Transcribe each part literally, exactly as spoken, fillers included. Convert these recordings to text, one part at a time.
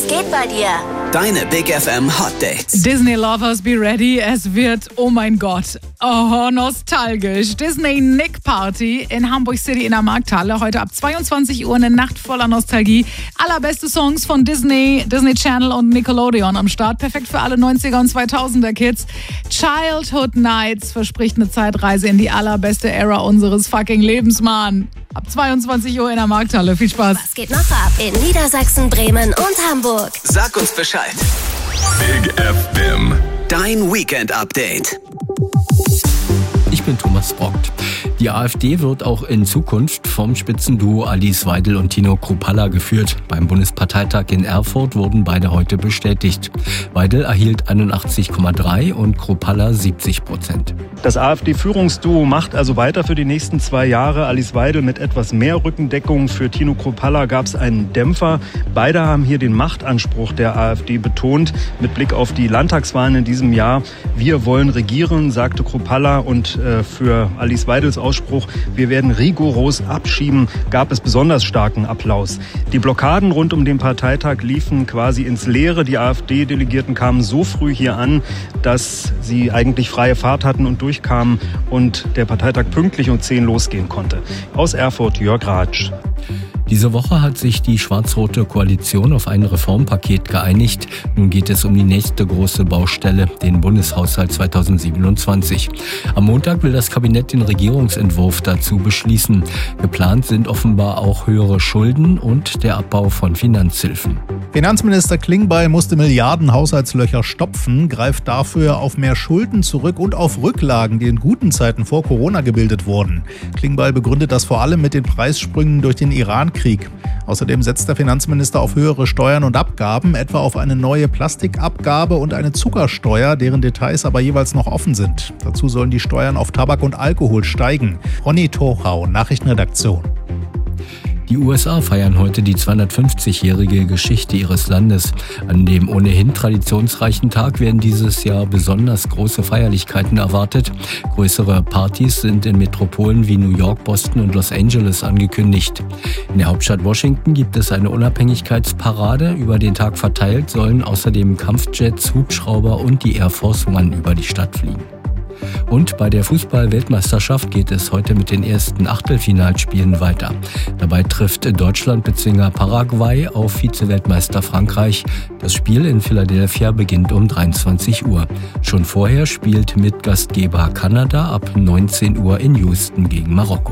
geht bei dir? Deine Big F M Hot Dates. Disney Lovers, be ready. Es wird, oh mein Gott, oh, nostalgisch. Disney Nick Party in Hamburg City in der Markthalle. Heute ab zweiundzwanzig Uhr eine Nacht voller Nostalgie. Allerbeste Songs von Disney, Disney Channel und Nickelodeon am Start. Perfekt für alle neunziger und zweitausender Kids. Childhood Nights verspricht eine Zeitreise in die allerbeste Ära unseres fucking Lebens, Mann. Ab zweiundzwanzig Uhr in der Markthalle. Viel Spaß. Was geht noch ab in Niedersachsen, Bremen und Hamburg? Sag uns Bescheid. Big F M. Dein Weekend Update. Ich bin Thomas Brockt. Die AfD wird auch in Zukunft vom Spitzenduo Alice Weidel und Tino Kruppalla geführt. Beim Bundesparteitag in Erfurt wurden beide heute bestätigt. Weidel erhielt einundachtzig Komma drei und Kruppalla siebzig Prozent. Das AfD-Führungsduo macht also weiter für die nächsten zwei Jahre. Alice Weidel mit etwas mehr Rückendeckung. Für Tino Kruppalla gab es einen Dämpfer. Beide haben hier den Machtanspruch der AfD betont. Mit Blick auf die Landtagswahlen in diesem Jahr. Wir wollen regieren, sagte Kruppalla. Und äh, für Alice Weidels Ausspruch, wir werden rigoros abschieben, gab es besonders starken Applaus. Die Blockaden rund um den Parteitag liefen quasi ins Leere. Die AfD-Delegierten kamen so früh hier an, dass sie eigentlich freie Fahrt hatten und durchkamen und der Parteitag pünktlich um zehn losgehen konnte. Aus Erfurt, Jörg Ratsch. Diese Woche hat sich die schwarz-rote Koalition auf ein Reformpaket geeinigt. Nun geht es um die nächste große Baustelle, den Bundeshaushalt zweitausendsiebenundzwanzig. Am Montag will das Kabinett den Regierungsentwurf dazu beschließen. Geplant sind offenbar auch höhere Schulden und der Abbau von Finanzhilfen. Finanzminister Klingbeil musste Milliarden Haushaltslöcher stopfen, greift dafür auf mehr Schulden zurück und auf Rücklagen, die in guten Zeiten vor Corona gebildet wurden. Klingbeil begründet das vor allem mit den Preissprüngen durch den Irankrieg. Außerdem setzt der Finanzminister auf höhere Steuern und Abgaben, etwa auf eine neue Plastikabgabe und eine Zuckersteuer, deren Details aber jeweils noch offen sind. Dazu sollen die Steuern auf Tabak und Alkohol steigen. Ronny Torau, Nachrichtenredaktion. Die U S A feiern heute die zweihundertfünfzigjährige Geschichte ihres Landes. An dem ohnehin traditionsreichen Tag werden dieses Jahr besonders große Feierlichkeiten erwartet. Größere Partys sind in Metropolen wie New York, Boston und Los Angeles angekündigt. In der Hauptstadt Washington gibt es eine Unabhängigkeitsparade. Über den Tag verteilt sollen außerdem Kampfjets, Hubschrauber und die Air Force One über die Stadt fliegen. Und bei der Fußball-Weltmeisterschaft geht es heute mit den ersten Achtelfinalspielen weiter. Dabei trifft Deutschland-Bezwinger Paraguay auf Vize-Weltmeister Frankreich. Das Spiel in Philadelphia beginnt um dreiundzwanzig Uhr. Schon vorher spielt Mitgastgeber Kanada ab neunzehn Uhr in Houston gegen Marokko.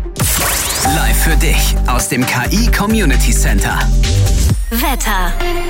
Live für dich aus dem K I Community Center. Wetter.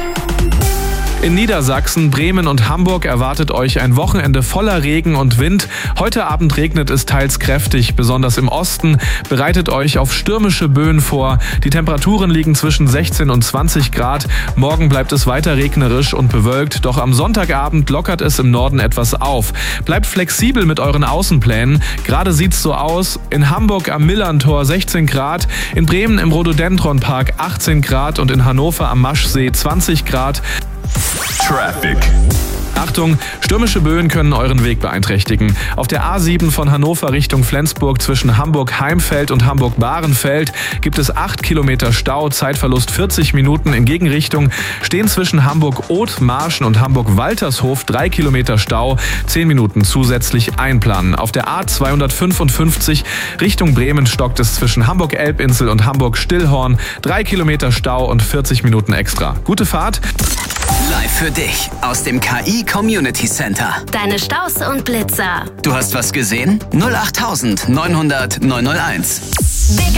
In Niedersachsen, Bremen und Hamburg erwartet euch ein Wochenende voller Regen und Wind. Heute Abend regnet es teils kräftig, besonders im Osten. Bereitet euch auf stürmische Böen vor. Die Temperaturen liegen zwischen sechzehn und zwanzig Grad. Morgen bleibt es weiter regnerisch und bewölkt, doch am Sonntagabend lockert es im Norden etwas auf. Bleibt flexibel mit euren Außenplänen. Gerade sieht's so aus. In Hamburg am Millerntor sechzehn Grad, in Bremen im Rhododendronpark achtzehn Grad und in Hannover am Maschsee zwanzig Grad. Traffic. Achtung, stürmische Böen können euren Weg beeinträchtigen. Auf der A sieben von Hannover Richtung Flensburg zwischen Hamburg-Heimfeld und Hamburg-Bahrenfeld gibt es acht Kilometer Stau, Zeitverlust vierzig Minuten. In Gegenrichtung stehen zwischen Hamburg-Othmarschen und Hamburg-Waltershof drei Kilometer Stau, zehn Minuten zusätzlich einplanen. Auf der A zweihundertfünfundfünfzig Richtung Bremen stockt es zwischen Hamburg-Elbinsel und Hamburg-Stillhorn, drei Kilometer Stau und vierzig Minuten extra. Gute Fahrt! Live für dich aus dem K I Community Center. Deine Staus und Blitzer. Du hast was gesehen? null acht neunhundert neunhunderteins. Big